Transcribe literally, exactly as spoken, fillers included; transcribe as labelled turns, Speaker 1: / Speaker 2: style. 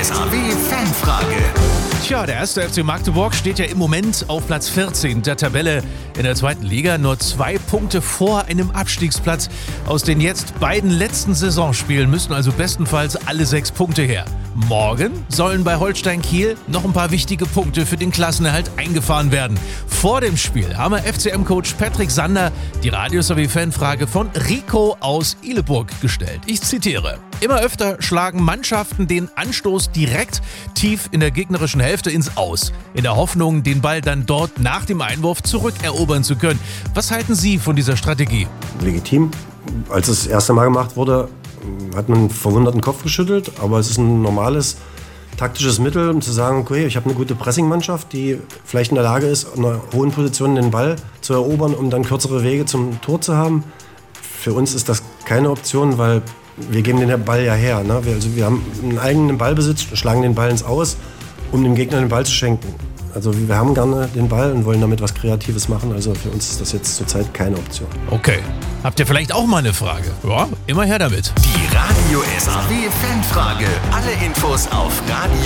Speaker 1: S A W-Fanfrage.
Speaker 2: Tja, der erste F C Magdeburg steht ja im Moment auf Platz vierzehn der Tabelle in der zweiten Liga. Nur zwei Punkte vor einem Abstiegsplatz. Aus den jetzt beiden letzten Saisonspielen müssen also bestenfalls alle sechs Punkte her. Morgen sollen bei Holstein Kiel noch ein paar wichtige Punkte für den Klassenerhalt eingefahren werden. Vor dem Spiel haben wir F C M-Coach Patrick Sander die Radio-S A W-Fanfrage von Rico aus Ihleburg gestellt. Ich zitiere: Immer öfter schlagen Mannschaften den Anstoß direkt tief in der gegnerischen Hälfte ins Aus, in der Hoffnung, den Ball dann dort nach dem Einwurf zurückerobern zu können. Was halten Sie von dieser Strategie?
Speaker 3: Legitim. Als es das erste Mal gemacht wurde, hat man einen verwunderten Kopf geschüttelt, aber es ist ein normales taktisches Mittel, um zu sagen, okay, ich habe eine gute Pressingmannschaft, die vielleicht in der Lage ist, in einer hohen Position den Ball zu erobern, um dann kürzere Wege zum Tor zu haben. Für uns ist das keine Option, weil wir geben den Ball ja her. Ne? Wir, also wir haben einen eigenen Ballbesitz, schlagen den Ball ins Aus, um dem Gegner den Ball zu schenken. Also wir haben gerne den Ball und wollen damit was Kreatives machen. Also für uns ist das jetzt zurzeit keine Option.
Speaker 2: Okay. Habt ihr vielleicht auch mal eine Frage? Ja, immer her damit.
Speaker 1: Die Radio-S A W-Fanfrage. Alle Infos auf Radio